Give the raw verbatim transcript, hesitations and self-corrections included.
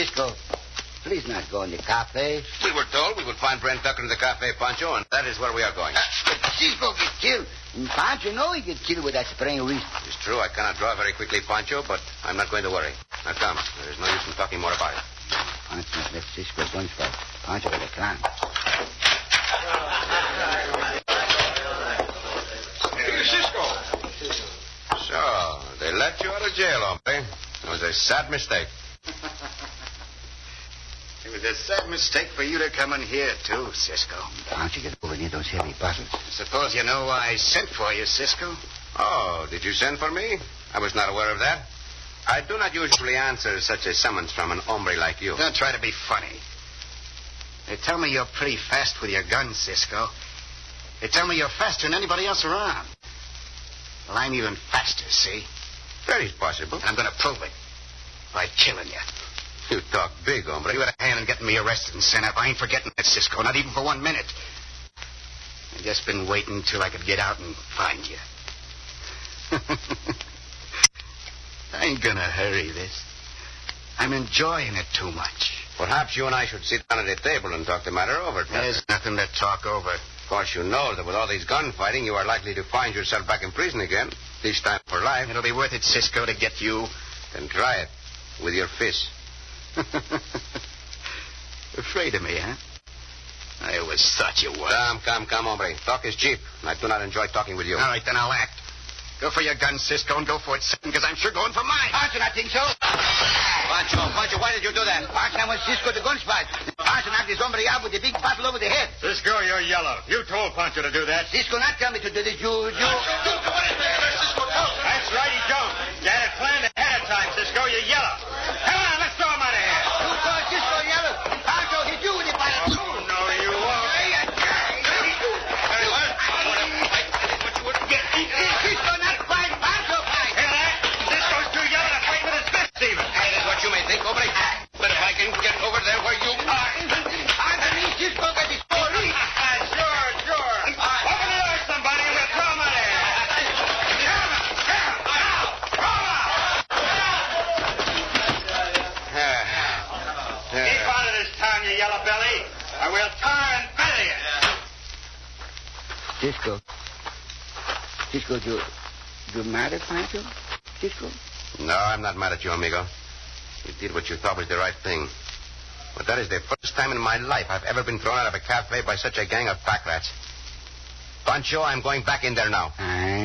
Cisco, please not go in the cafe. We were told we would find Brent Tucker in the cafe, Pancho, and that is where we are going. Uh, but Cisco get killed. And Pancho know he get killed with that sprained wrist. It's true, I cannot draw very quickly, Pancho, but I'm not going to worry. Now come, there is no use in talking more about it. Pancho not left Cisco gunfight. Pancho with a clown. Hey, Cisco. So, they let you out of jail, hombre. It was a sad mistake. It was a sad mistake for you to come in here, too, Cisco. Pancho, get over near those heavy bottles. Suppose you know why I sent for you, Cisco. Oh, did you send for me? I was not aware of that. I do not usually answer such a summons from an hombre like you. Don't try to be funny. They tell me you're pretty fast with your gun, Cisco. They tell me you're faster than anybody else around. Well, I'm even faster, see? Very possible. And I'm going to prove it by killing you. You talk big, hombre. You had a hand in getting me arrested and sent up. I ain't forgetting that, Cisco, not even for one minute. I've just been waiting till I could get out and find you. I ain't gonna hurry this. I'm enjoying it too much. Perhaps you and I should sit down at a table and talk the matter over. Tucker. There's nothing to talk over. Of course, you know that with all these gunfighting, you are likely to find yourself back in prison again. This time for life. It'll be worth it, Cisco, to get you. Then try it. With your fist. Afraid of me, huh? I always thought you was. Come, come, come, hombre. Talk is cheap, and I do not enjoy talking with you. All right, then I'll act. Go for your gun, Cisco, and go for it, because I'm sure going for mine. Pancho, I think so. Pancho, Pancho, why did you do that? Pancho, I want Cisco the gunfight. Pancho knocked his hombre out with the big bottle over the head. Cisco, you're yellow. You told Pancho to do that. Cisco not tell me to do this. You, you... That's right, he don't. You had it planned ahead of time, Cisco. You're yellow. Come on, let's throw him out of here. You call Cisco yellow. Pancho, hit you with the bottle. Oh, no, you won't. Very well. What you wouldn't get. Cisco not fight. Pancho fight. Hear that? Cisco's too yellow to fight with his fists, even. That is what you may think, hombre. But if I can get over there where you are... Pancho means Cisco got his story. Sure, sure. Open the door, somebody, and we'll throw him out of here. Keep out of this town, you yellow belly, or we'll tar and feather you. Cisco. Cisco, you, you mad at Pancho? Cisco? No, I'm not mad at you, amigo. You did what you thought was the right thing. But that is the first time in my life I've ever been thrown out of a cafe by such a gang of pack rats. Pancho, I'm going back in there now. Aye.